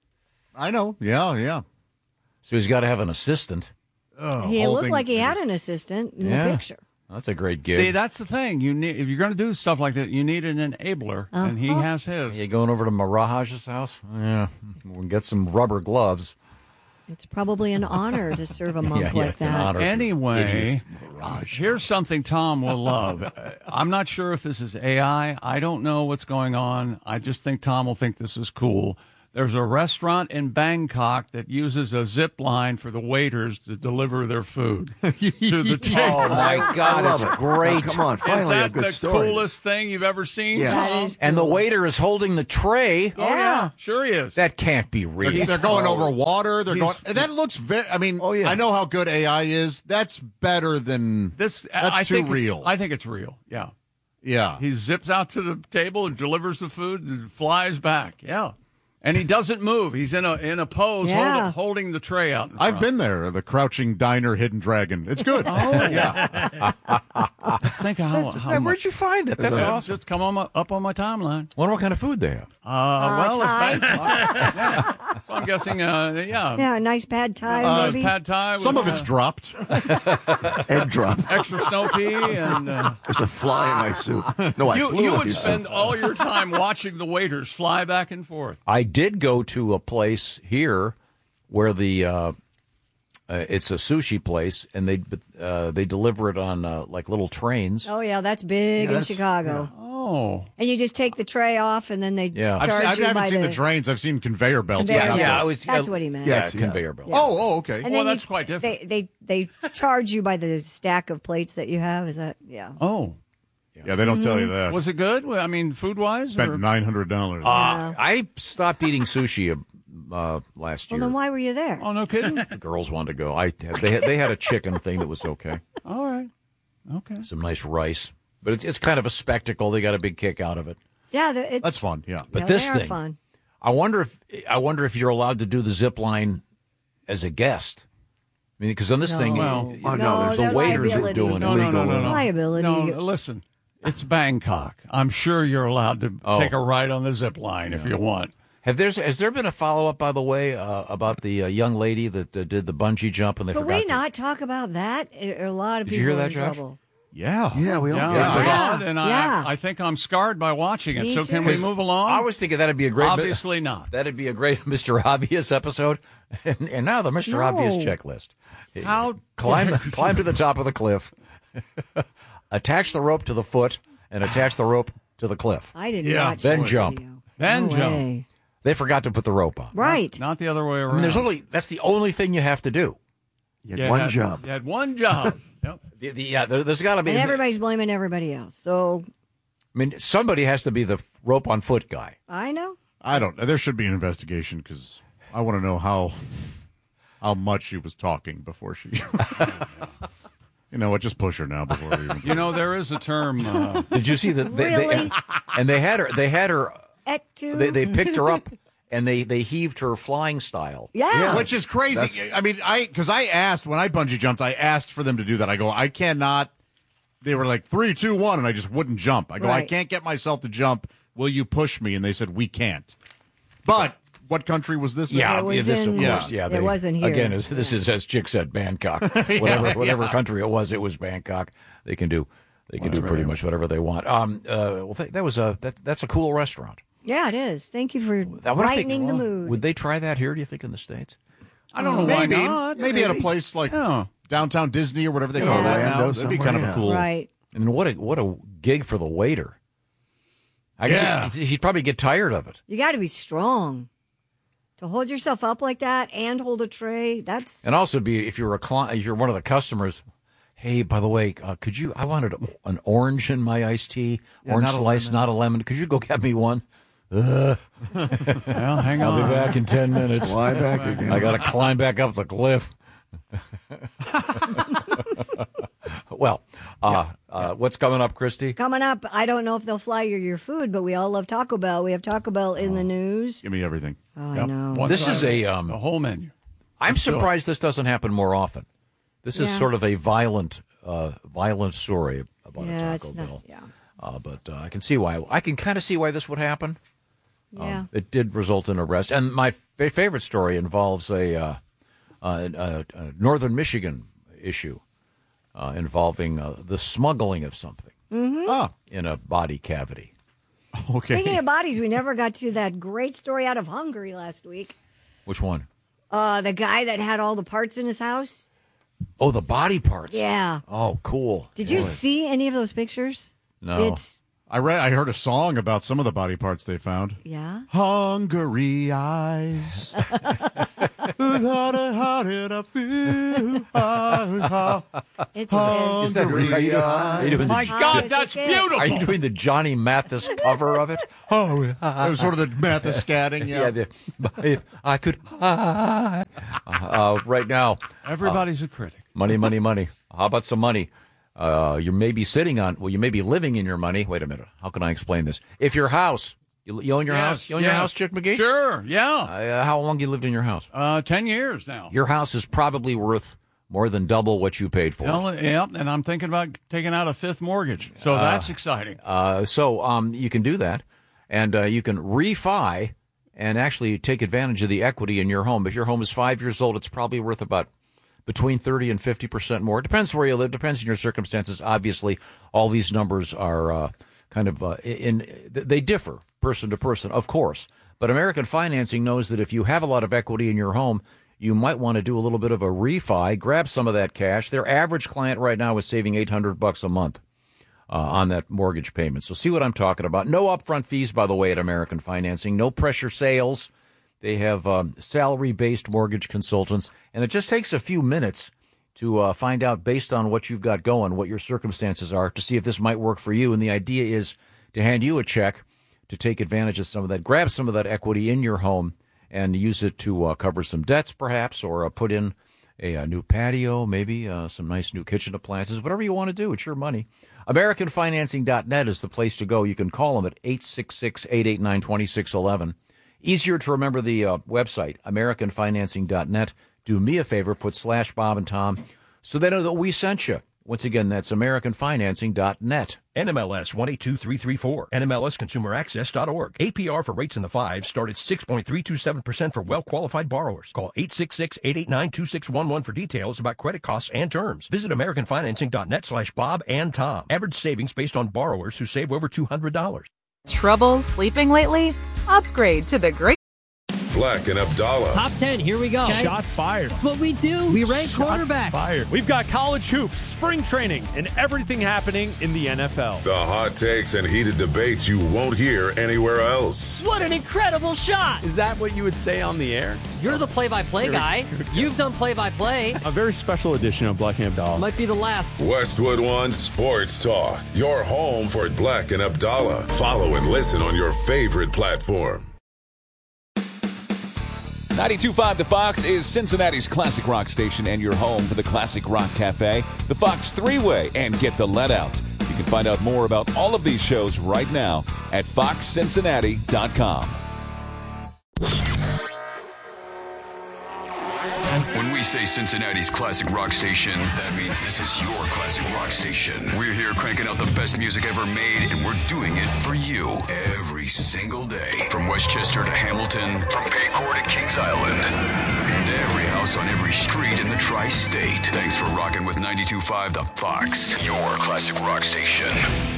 I know. Yeah. so he's got to have an assistant. Oh, He looked holding- like he had an assistant in Yeah. the picture. That's a great gig. See, that's the thing. You need if you're going to do stuff like that, you need an enabler, and he has his. You going over to Miraj's house? Yeah, we'll get some rubber gloves. It's probably an honor to serve a monk like it's that. an honor. Anyway, here's something Tom will love. I'm not sure if this is AI. I don't know what's going on. I just think Tom will think this is cool. There's a restaurant in Bangkok that uses a zip line for the waiters to deliver their food to the table. Oh, my God, it's great. Oh, come on, finally a good Is that the story. coolest thing you've ever seen, Yeah. Tom? And the waiter is holding the tray. Oh, yeah, sure he is. That can't be real. They're going over water. They're He's- going. That looks very. I mean, I know how good AI is. That's better than This. That's I too think real. I think it's real. Yeah. Yeah. He zips out to the table and delivers the food and flies back. Yeah. And he doesning move. He's in a pose holding the tray out. In I've front. been there. The Crouching Diner, Hidden Dragon. It's good. Oh. Yeah. Think of how Where'd you find it? That's awesome. Just come on up on my timeline. Wonder what kind of food they have. Well, Thai. it's Bangkok. So I'm guessing, yeah. Yeah, a nice pad thai, maybe. Pad Thai. Some with, of it's dropped. Head drop. extra snow pea and. There's a fly in my soup. No, I flew you with would you, spend son. all your time watching the waiters fly back and forth. I did go to a place here where the it's a sushi place, and they deliver it on like little trains. Oh, yeah, that's big in Chicago. Oh. And you just take the tray off, and then they charge I you by haven't seen the the trains. I've seen conveyor belts. conveyor Yeah, belts. it was- That's what he meant. Yeah, conveyor belt. Oh, okay. And Well, then that's quite different. They charge you by the stack of plates that you have. Is that Oh. Yeah, they don't tell you that. Was it good? I mean, food-wise? Spent or- $900. I stopped eating sushi last Well, year. then why were you there? Oh, no kidding? The girls wanted to go. They had a chicken thing that was okay. All right. Okay. Some nice rice, but it's kind of a spectacle. They got a big kick out of it. Yeah, it's, That's fun. Yeah. But yeah, this they are thing, fun. I wonder if you're allowed to do the zip line as a guest. I mean, because on this thing, well, the they're waiters are liability. doing No, it. no. Liability. No, listen. It's Bangkok. I'm sure you're allowed to take a ride on the zip line if you want. Has there been a follow up, by the way, about the young lady that did the bungee jump and they Could forgot? we not talk about that? A lot of Did you people hear are that, in Josh? trouble. Yeah. Yeah, we all Yeah, Yeah. odd, and Yeah. I think I'm scarred by watching it. Me So too. can we move along? I was thinking that'd be a great. Obviously not. That'd be a great Mr. Obvious episode. And now the Mr. No. Obvious checklist. How Climb to the top of the cliff. Attach the rope to the foot and attach the rope to the cliff. I didn't watch Then that jump. video. Then No jump. way. They forgot to put the rope on. Right. Not the other way around. I mean, that's the only thing you have to do. You had one had- job. You had one job. Yep. There's got to be. And everybody's blaming everybody else. So I mean, somebody has to be the rope on foot guy. I know. I don't know. There should be an investigation because I want to know how much she was talking before she. You know what? Just push her now before we even. You know, there is a term. Did you see that? Really? And they had her. Et tu? They picked her up and they heaved her flying style. Yeah. Which is crazy. I mean, because I asked when I bungee jumped, I asked for them to do that. I go, I cannot. They were like 3, 2, 1, and I just wouldn't jump. I go, I Right. can't get myself to jump. Will you push me? And they said we can't. But what country was this? Yeah, It was this of in- course. Yeah, it wasn't here. Again, this is as Chick said, Bangkok. Whatever country it was Bangkok. They can do pretty much whatever they want. That's a cool restaurant. Yeah, it is. Thank you for I wonder if they- brightening the mood. Would they try that here? Do you think in the States? I don't know why Maybe, not. maybe at a place like downtown Disney or whatever they call Yeah. that now. Orlando That'd be kind somewhere, of cool. Right. And what a gig for the waiter. I guess he'd probably get tired of it. You got to be strong to hold yourself up like that and hold a tray. That's And also be if you're one of the customers. Hey, by the way, could you? I wanted an orange in my iced tea, orange not a slice, lemon. not a lemon. Could you go get me one? Well, hang I'll on. be back in 10 minutes. Fly back again. I got to climb back up the cliff. Well, what's coming up, Christy? coming up. I don't know if they'll fly you your food, but we all love Taco Bell. We have Taco Bell in the news. Give me everything. Oh, I know. One This is side, a the whole menu. I'm Let's do it. surprised this doesn't happen more often. This is Yeah. sort of a violent story about Yeah, a it's Taco not. Bell. Yeah. But I can see why. I can kind of see why this would happen. Yeah. It did result in arrest. And my favorite story involves a northern Michigan issue involving the smuggling of something in a body cavity. Okay. Speaking of bodies, we never got to that great story out of Hungary last week. Which one? The guy that had all the parts in his house. Oh, the body parts. Yeah. Oh, cool. Did you Boy. see any of those pictures? No. It's I heard a song about some of the body parts they found. Yeah? Hungry eyes. How did I feel? It's Is that My God, that's beautiful. Are you doing the Johnny Mathis cover of it? It was sort of the Mathis scatting. Yeah. If I could. Right now. Everybody's a critic. Money, money, money. How about some money? You may be you may be living in your money. Wait a minute. How can I explain this? If your house, you own your house? You own your house, Chick McGee? Sure, yeah. How long you lived in your house? 10 years now. Your house is probably worth more than double what you paid for. Yeah, and I'm thinking about taking out a fifth mortgage. So that's exciting. So you can do that, and you can refi and actually take advantage of the equity in your home. If your home is 5 years old, it's probably worth about between 30 and 50% more. It depends where you live, depends on your circumstances. Obviously, all these numbers are they differ person to person, of course. But American Financing knows that if you have a lot of equity in your home, you might want to do a little bit of a refi, grab some of that cash. Their average client right now is saving $800 a month on that mortgage payment. So see what I'm talking about. No upfront fees, by the way, at American Financing. No pressure sales. They have salary-based mortgage consultants, and it just takes a few minutes to find out, based on what you've got going, what your circumstances are, to see if this might work for you. And the idea is to hand you a check to take advantage of some of that, grab some of that equity in your home and use it to cover some debts, perhaps, or put in a new patio, maybe some nice new kitchen appliances, whatever you want to do. It's your money. AmericanFinancing.net is the place to go. You can call them at 866-889-2611. Easier to remember the website, AmericanFinancing.net. Do me a favor, put /Bob and Tom so they know that we sent you. Once again, that's AmericanFinancing.net. NMLS 182334, NMLSConsumerAccess.org. APR for rates in the 5s start at 6.327% for well-qualified borrowers. Call 866-889-2611 for details about credit costs and terms. Visit AmericanFinancing.net/Bob and Tom. Average savings based on borrowers who save over $200. Trouble sleeping lately? Upgrade to the great Black and Abdallah. Top 10, here we go. Okay. Shots fired. That's what we do. We rank quarterbacks. Fired. We've got college hoops, spring training, and everything happening in the NFL. The hot takes and heated debates you won't hear anywhere else. What an incredible shot. Is that what you would say on the air? You're the play-by-play guy. You've done play-by-play. A very special edition of Black and Abdallah. Might be the last. Westwood One Sports Talk. Your home for Black and Abdallah. Follow and listen on your favorite platform. 92.5 The Fox is Cincinnati's classic rock station and your home for the Classic Rock Cafe, the Fox Three-Way, and Get the Let Out. You can find out more about all of these shows right now at foxcincinnati.com. When we say Cincinnati's classic rock station, that means this is your classic rock station. We're here cranking out the best music ever made, and we're doing it for you every single day. From Westchester to Hamilton, from Paycor to Kings Island, and every house on every street in the tri-state. Thanks for rocking with 92.5 The Fox, your classic rock station.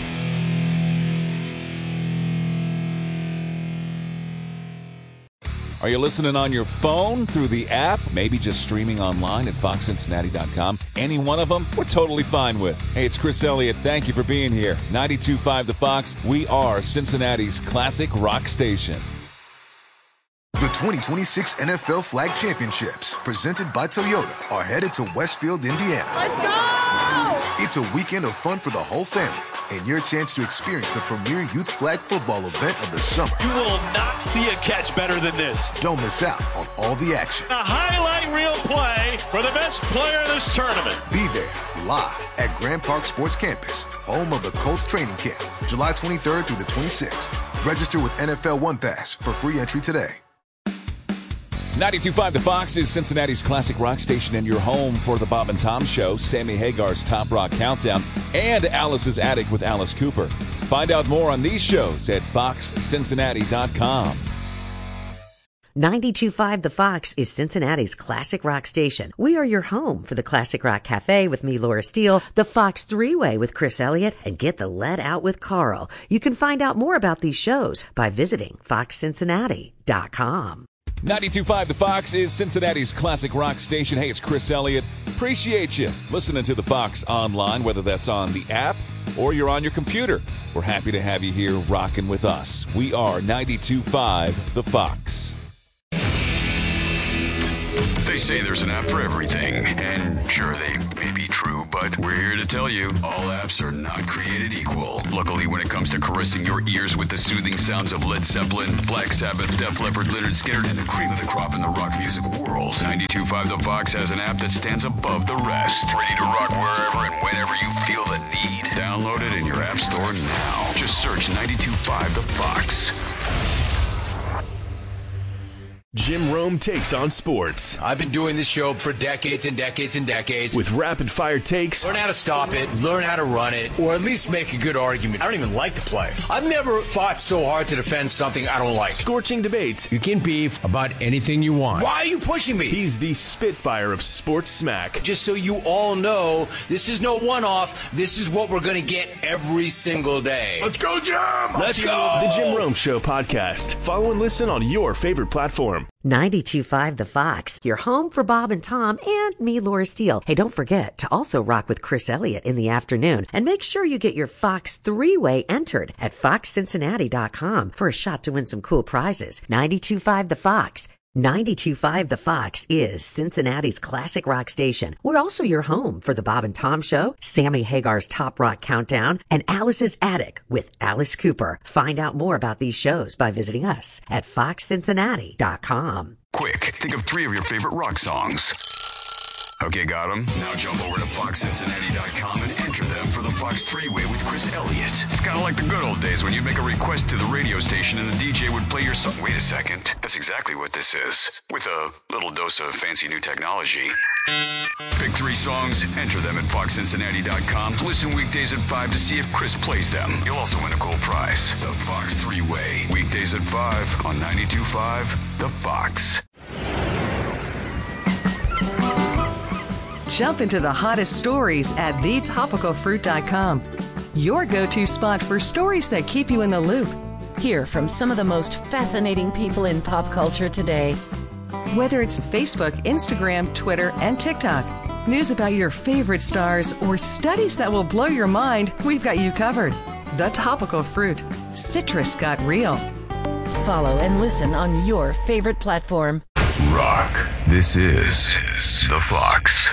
Are you listening on your phone, through the app, maybe just streaming online at foxcincinnati.com? Any one of them, we're totally fine with. Hey, it's Chris Elliott. Thank you for being here. 92.5 The Fox. We are Cincinnati's classic rock station. The 2026 NFL Flag Championships, presented by Toyota, are headed to Westfield, Indiana. Let's go! It's a weekend of fun for the whole family, and your chance to experience the premier youth flag football event of the summer. You will not see a catch better than this. Don't miss out on all the action. A highlight reel play for the best player in this tournament. Be there, live at Grand Park Sports Campus, home of the Colts training camp, July 23rd through the 26th. Register with NFL One Pass for free entry today. 92.5 The Fox is Cincinnati's classic rock station and your home for the Bob and Tom Show, Sammy Hagar's Top Rock Countdown, and Alice's Attic with Alice Cooper. Find out more on these shows at foxcincinnati.com. 92.5 The Fox is Cincinnati's classic rock station. We are your home for the Classic Rock Cafe with me, Laura Steele, the Fox Three-Way with Chris Elliott, and Get the Let Out with Carl. You can find out more about these shows by visiting foxcincinnati.com. 92.5 The Fox is Cincinnati's classic rock station. Hey, it's Chris Elliott. Appreciate you listening to The Fox online, whether that's on the app or you're on your computer. We're happy to have you here rocking with us. We are 92.5 The Fox. They say there's an app for everything, and sure, they may be true, but we're here to tell you all apps are not created equal. Luckily, when it comes to caressing your ears with the soothing sounds of Led Zeppelin, Black Sabbath, Def Leppard, Lynyrd Skynyrd, and the cream of the crop in the rock music world, 92.5 The Fox has an app that stands above the rest. Ready to rock wherever and whenever you feel the need. Download it in your app store now. Just search 92.5 The Fox. Jim Rome takes on sports. I've been doing this show for decades and decades and decades. With rapid-fire takes. Learn how to stop it, learn how to run it, or at least make a good argument. I don't even like to play. I've never fought so hard to defend something I don't like. Scorching debates. You can beef about anything you want. Why are you pushing me? He's the Spitfire of sports smack. Just so you all know, this is no one-off. This is what we're going to get every single day. Let's go, Jim! Let's go! The Jim Rome Show podcast. Follow and listen on your favorite platform. 92.5 The Fox, your home for Bob and Tom and me, Laura Steele. Hey, don't forget to also rock with Chris Elliott in the afternoon. And make sure you get your Fox 3-way entered at foxcincinnati.com for a shot to win some cool prizes. 92.5 The Fox. 92.5 The Fox is Cincinnati's classic rock station. We're also your home for the Bob and Tom Show, Sammy Hagar's Top Rock Countdown, and Alice's Attic with Alice Cooper. Find out more about these shows by visiting us at foxcincinnati.com. Quick, think of 3 of your favorite rock songs. Okay, got them? Now jump over to foxcincinnati.com and enter them for the Fox 3-Way with Chris Elliott. It's kind of like the good old days when you'd make a request to the radio station and the DJ would play your song. Wait a second. That's exactly what this is. With a little dose of fancy new technology. Pick 3 songs, enter them at foxcincinnati.com. Listen weekdays at 5 to see if Chris plays them. You'll also win a cool prize. The Fox 3-Way. Weekdays at 5 on 92.5 The Fox. Jump into the hottest stories at thetopicalfruit.com. Your go-to spot for stories that keep you in the loop. Hear from some of the most fascinating people in pop culture today. Whether it's Facebook, Instagram, Twitter, and TikTok, news about your favorite stars, or studies that will blow your mind, we've got you covered. The Topical Fruit. Citrus got real. Follow and listen on your favorite platform. Rock. This is The Fox.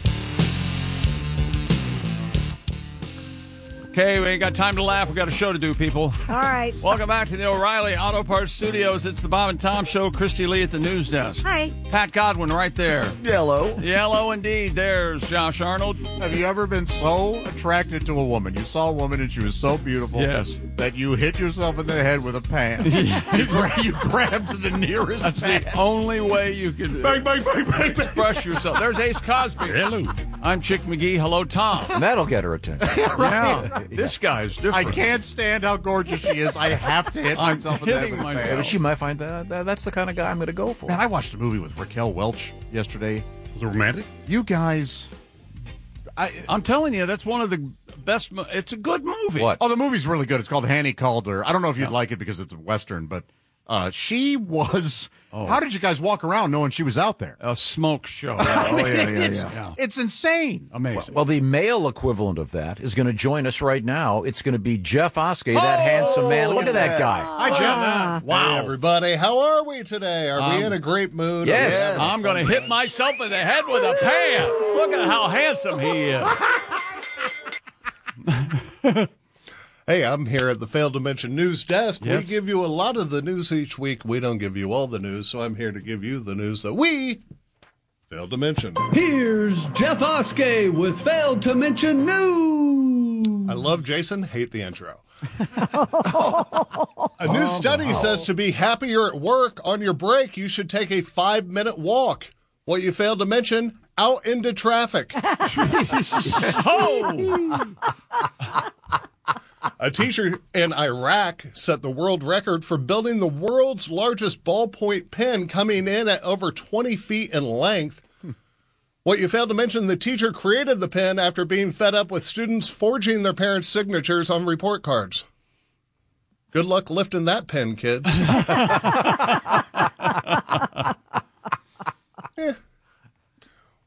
Okay, we ain't got time to laugh. We got a show to do, people. All right. Welcome back to the O'Reilly Auto Parts Studios. It's the Bob and Tom Show. Christy Lee at the news desk. Hi. Pat Godwin right there. Yellow. Yellow indeed. There's Josh Arnold. Have you ever been so attracted to a woman? You saw a woman and she was so beautiful yes. that you hit yourself in the head with a pan. you grabbed the nearest That's pan. the only way you can express yourself. There's Ace Cosby. Hello. I'm Chick McGee. Hello, Tom. That'll get her attention. Yeah. This guy's different. I can't stand how gorgeous she is. I have to hit myself in the head with a pan. Yeah, but she might find that's the kind of guy I'm going to go for. Man, I watched a movie with Raquel Welch yesterday. Was it romantic? You guys... I'm telling you, that's one of the best... It's a good movie. What? Oh, the movie's really good. It's called Hanny Calder. I don't know if you'd like it because it's a Western, but she was... Oh. How did you guys walk around knowing she was out there? A smoke show. It's insane. Amazing. Well, the male equivalent of that is going to join us right now. It's going to be Jeff Oskey, that handsome man. Look at that guy. Hi, Jeff. Wow. Hey, everybody. How are we today? Are we in a great mood? Yes. I'm going to hit myself in the head with a pan. Look at how handsome he is. Hey, I'm here at the Failed to Mention News Desk. Yes. We give you a lot of the news each week. We don't give you all the news, so I'm here to give you the news that we failed to mention. Here's Jeff Oskey with Failed to Mention News. I love Jason, hate the intro. A new study says to be happier at work on your break, you should take a 5-minute walk. What you failed to mention, out into traffic. A teacher in Iraq set the world record for building the world's largest ballpoint pen, coming in at over 20 feet in length. What you failed to mention, the teacher created the pen after being fed up with students forging their parents' signatures on report cards. Good luck lifting that pen, kids.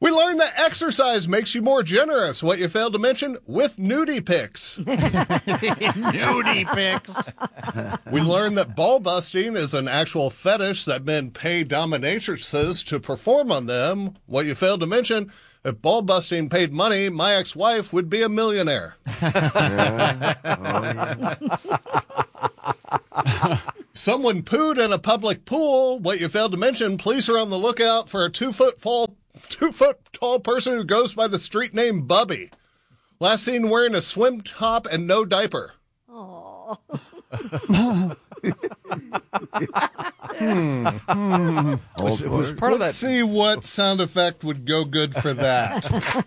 We learned that exercise makes you more generous. What you failed to mention, with nudie pics. Nudie pics. We learned that ball busting is an actual fetish that men pay dominatrixes to perform on them. What you failed to mention, if ball busting paid money, my ex-wife would be a millionaire. Someone pooed in a public pool. What you failed to mention, police are on the lookout for a 2 foot tall person who goes by the street name Bubby. Last seen wearing a swim top and no diaper. Oh. Was part of that. Let's see what sound effect would go good for that.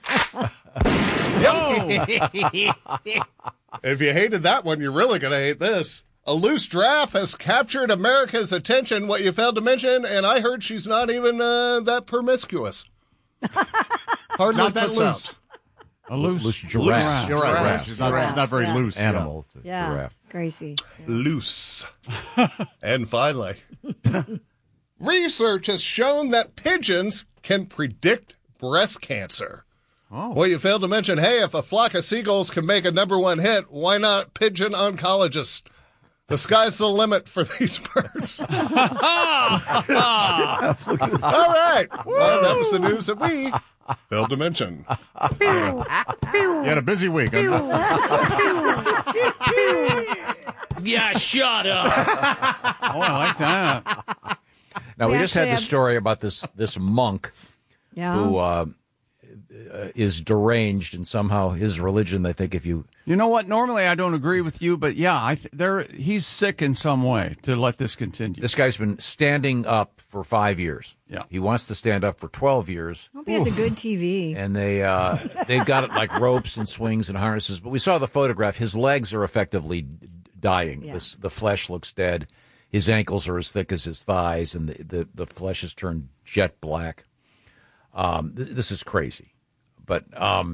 If you hated that one, you're really going to hate this. A loose giraffe has captured America's attention, what you failed to mention, and I heard she's not even that promiscuous. Hardly Not that puts loose. A loose giraffe. You're right. Right. She's not very loose. Animal. Yeah, Giraffe. Gracie. Yeah. Loose. And finally, research has shown that pigeons can predict breast cancer. Oh. Well, you failed to mention, hey, if a flock of seagulls can make a #1 hit, why not pigeon oncologist? The sky's the limit for these birds. All right. Well, that was the news that we failed to mention. You had a busy week. Yeah, shut up. Oh, I like that. Now, we We just had actually the story about this monk who is deranged, and somehow his religion, they think if you... You know what? Normally I don't agree with you, but yeah, he's sick in some way to let this continue. This guy's been standing up for 5 years. Yeah. He wants to stand up for 12 years. Hope he has a good TV. And they've got it like ropes and swings and harnesses. But we saw the photograph. His legs are effectively dying. Yeah. The flesh looks dead. His ankles are as thick as his thighs, and the flesh has turned jet black. This is crazy. But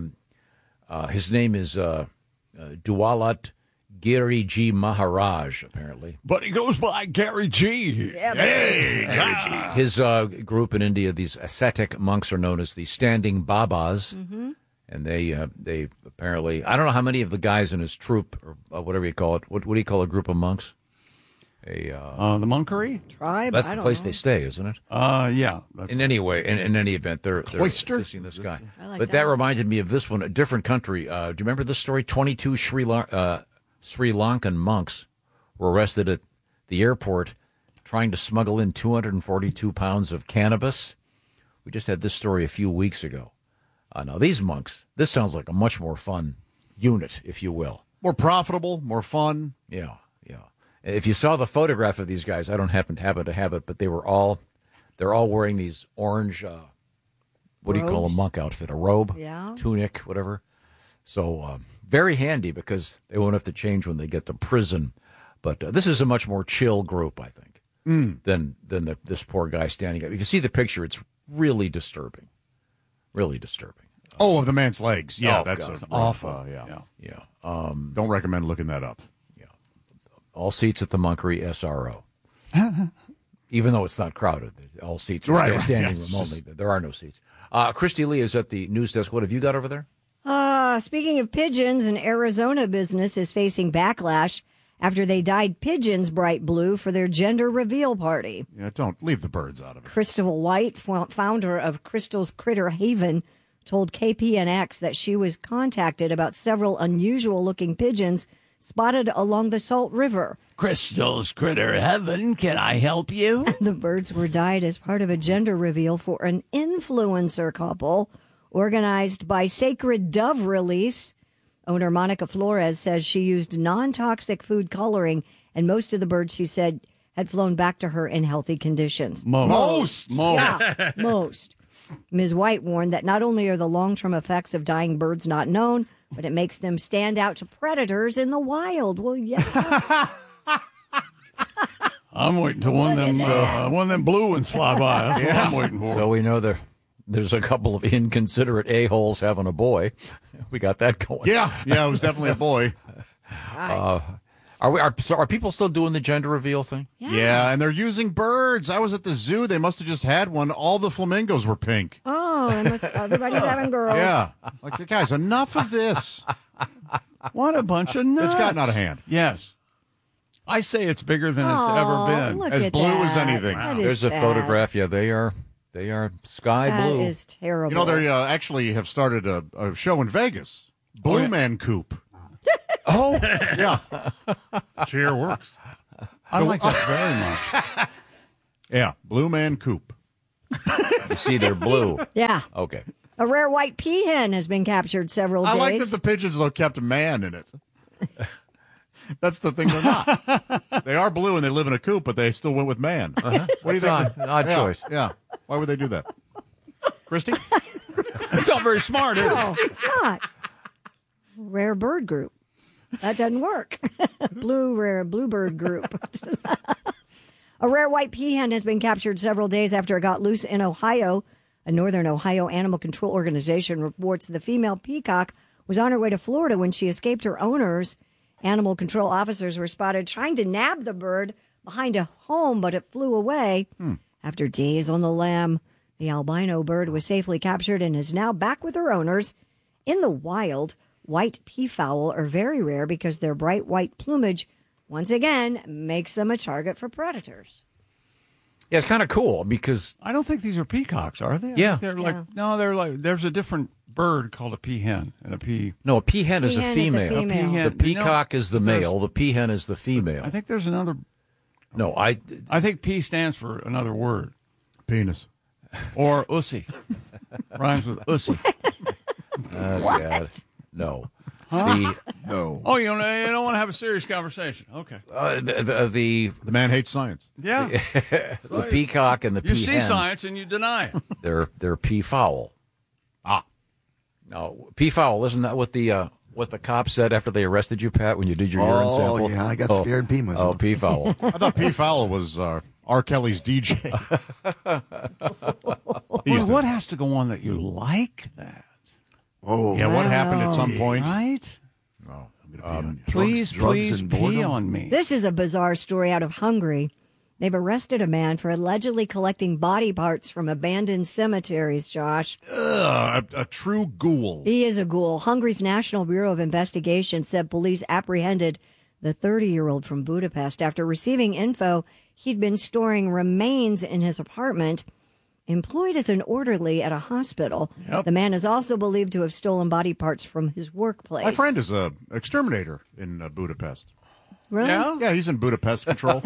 his name is Duwalat Giriji Maharaj, apparently. But he goes by Gary G. Yeah, Hey, Gary G. His group in India, these ascetic monks, are known as the Standing Babas. Mm-hmm. And they apparently, I don't know how many of the guys in his troop, or whatever you call it, what do you call a group of monks? The monkery? Tribe? That's I the don't place know. they stay, isn't it? Yeah. In any way, in any event, they're assisting this guy. But that reminded me of this one, a different country. Do you remember this story? 22 Sri Lankan monks were arrested at the airport trying to smuggle in 242 pounds of cannabis. We just had this story a few weeks ago. Now, these monks, this sounds like a much more fun unit, if you will. More profitable, more fun. Yeah. If you saw the photograph of these guys, I don't happen to have it, but they're all wearing these orange, what do you call a monk outfit? A robe? Yeah. Tunic, whatever. So very handy because they won't have to change when they get to prison. But this is a much more chill group, I think, than this poor guy standing up. If you see the picture, it's really disturbing. Really disturbing. Oh, of the man's legs. Yeah, Oh, that's God. awful. Yeah. Don't recommend looking that up. All seats at the Monkery SRO. Even though it's not crowded, all seats are Right, standing yes, room only. There are no seats. Christy Lee is at the news desk. What have you got over there? Speaking of pigeons, an Arizona business is facing backlash after they dyed pigeons bright blue for their gender reveal party. Yeah, don't leave the birds out of it. Crystal White, founder of Crystal's Critter Haven, told KPNX that she was contacted about several unusual-looking pigeons spotted along the Salt River. Crystal's Critter Heaven, can I help you? The birds were dyed as part of a gender reveal for an influencer couple organized by Sacred Dove Release. Owner Monica Flores says she used non-toxic food coloring, and most of the birds, she said, had flown back to her in healthy conditions. Most. Yeah, most. Ms. White warned that not only are the long-term effects of dyeing birds not known, but it makes them stand out to predators in the wild. Well, yeah. I'm waiting till one of them blue ones fly by. That's what I'm waiting for. So we know there's a couple of inconsiderate a-holes having a boy. We got that going. Yeah, it was definitely a boy. Are people still doing the gender reveal thing? Yeah, and they're using birds. I was at the zoo. They must have just had one. All the flamingos were pink. Oh. Everybody's having girls. Yeah. Like, guys, enough of this. What a bunch of nuts. It's gotten out of hand. Yes. I say it's bigger than it's ever been. Look As at blue that. as anything. That is There's a sad. photograph. Yeah, they are sky blue. That is terrible. You know, they actually have started a show in Vegas. Blue Man Coop. Oh, yeah. Cheer works. I like that very much. Yeah, Blue Man Coop. You see, they're blue. Yeah. Okay. A rare white peahen has been captured several days. I like that the pigeons, though, kept a man in it. That's the thing they're not. They are blue and they live in a coop, but they still went with man. Uh-huh. What do you think? Odd choice. Yeah. Why would they do that? Christy? It's not very smart, is it? No, it's not. Rare bird group. That doesn't work. Bluebird group. A rare white peahen has been captured several days after it got loose in Ohio. A Northern Ohio animal control organization reports the female peacock was on her way to Florida when she escaped her owners. Animal control officers were spotted trying to nab the bird behind a home, but it flew away. After days on the lam, the albino bird was safely captured and is now back with her owners. In the wild, white peafowl are very rare because their bright white plumage, once again, makes them a target for predators. Yeah, it's kind of cool because I don't think these are peacocks, are they? I Yeah. think they're like they're like there's a different bird called a peahen and a pea. No, a peahen is a Peahen is a female. female. Peahen- The peacock is the there's- male. The peahen is the female. I think there's another. No, I think P stands for another word Penis. or ussy. Rhymes with ussy. God. No. Huh? No. Oh, you don't want to have a serious conversation. Okay. The man hates science. Yeah. the peacock and the You peahen. see science and you deny it. They're peafowl. No, peafowl. Isn't that what the cop said after they arrested you, Pat, when you did your urine sample? Oh, yeah, I got scared and peed myself. Oh, peafowl. I thought peafowl was R. Kelly's DJ. Well, what has to go on that you like that? Oh, yeah. What happened at some point? Right? Oh, Please drugs and pee boredom. on me. This is a bizarre story out of Hungary. They've arrested a man for allegedly collecting body parts from abandoned cemeteries, Josh. A true ghoul. He is a ghoul. Hungary's National Bureau of Investigation said police apprehended the 30-year-old from Budapest after receiving info he'd been storing remains in his apartment. Employed as an orderly at a hospital, the man is also believed to have stolen body parts from his workplace. My friend is a exterminator in Budapest. Really? Yeah, he's in Budapest control.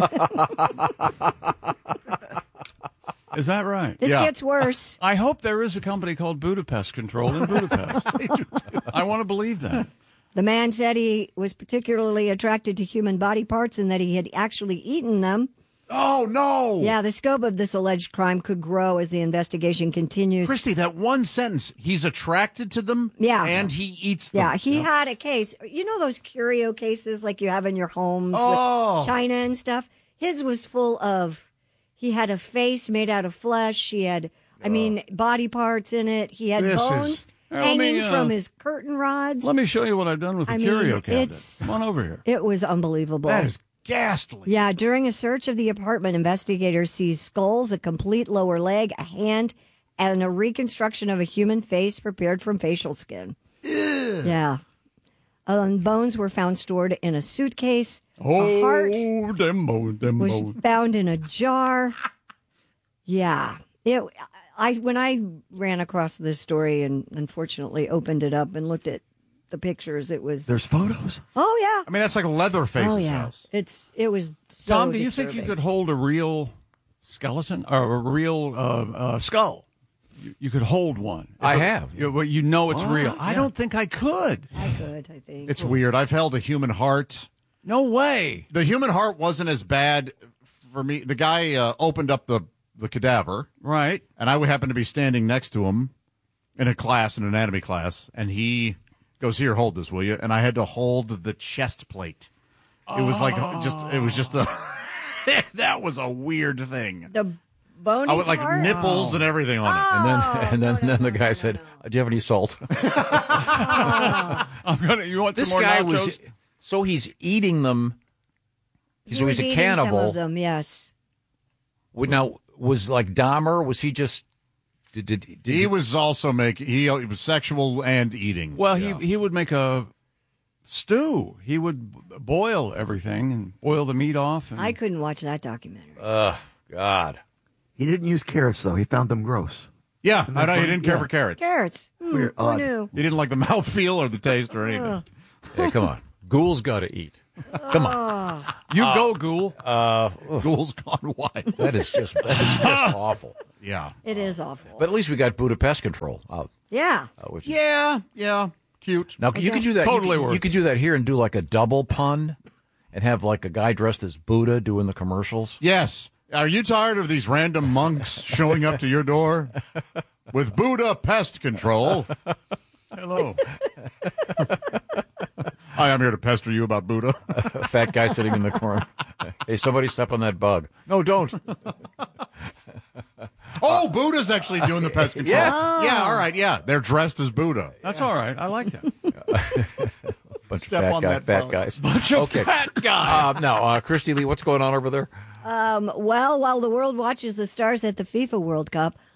Is that right? This gets worse. I hope there is a company called Budapest Control in Budapest. I want to believe that. The man said he was particularly attracted to human body parts and that he had actually eaten them. Oh, no. Yeah, the scope of this alleged crime could grow as the investigation continues. Christy, that one sentence, he's attracted to them and he eats them. Yeah, he had a case. You know those curio cases like you have in your homes Oh. with china and stuff? His was full of, he had a face made out of flesh. He had, body parts in it. He had bones hanging from his curtain rods. Let me show you what I've done with the curio cabinet. Come on over here. It was unbelievable. That is ghastly. Yeah, during a search of the apartment, investigators seized skulls, a complete lower leg, a hand, and a reconstruction of a human face prepared from facial skin. Ew. Yeah. Bones were found stored in a suitcase. A heart was found in a jar. Yeah. When I ran across this story and unfortunately opened it up and looked at the pictures, it was... There's photos? Oh, yeah. I mean, that's like Leatherface's house. It was so Tom, do you disturbing. think you could hold a real skeleton or a real skull? You could hold one. I have. You know it's real. I don't think I could. I could, I think. It's weird. I've held a human heart. No way. The human heart wasn't as bad for me. The guy opened up the cadaver. Right. And I would happen to be standing next to him in an anatomy class, and he goes, "Here, hold this, will you?" And I had to hold the chest plate. It was like that was a weird thing. The bony I would like part? nipples and everything on it. And then the guy said, "Do you have any salt?" You want this some more guy nachos? So he's eating them. He So was he's a eating cannibal. some of them, yes. Now, was like Dahmer? Was he just He was also making. He was sexual and eating. Well, he would make a stew. He would boil everything and boil the meat off. And... I couldn't watch that documentary. God. He didn't use carrots, though. He found them gross. Yeah, I know. He didn't care for carrots. Carrots. Weird, Who knew? He didn't like the mouthfeel or the taste or anything. Hey, come on. Ghoul's got to eat. Come on. You go, Ghoul. Ghoul's gone wild. That is just awful. Yeah. It is awful. But at least we got Buddha Pest Control out. Yeah. Yeah. Cute. Now, you could do that. Totally you could do that here and do like a double pun and have like a guy dressed as Buddha doing the commercials. Yes. Are you tired of these random monks showing up to your door with Buddha Pest Control? Hello. Hi, I'm here to pester you about Buddha. Fat guy sitting in the corner. Hey, somebody step on that bug. No, don't. Oh, Buddha's actually doing the pest control. Yeah. All right. Yeah, they're dressed as Buddha. That's all right. I like that. Bunch Step of on fat that bug. guys. Bunch of fat guys. Now, Christy Lee, what's going on over there? Well, while the world watches the stars at the FIFA World Cup,